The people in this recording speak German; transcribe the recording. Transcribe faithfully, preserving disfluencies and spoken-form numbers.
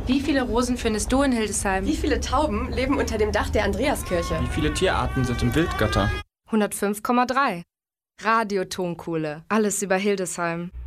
Wie viele Rosen findest du in Hildesheim? Wie viele Tauben leben unter dem Dach der Andreaskirche? Wie viele Tierarten sind im Wildgatter? hundertfünf Komma drei. Radio Tonkohle. Alles über Hildesheim.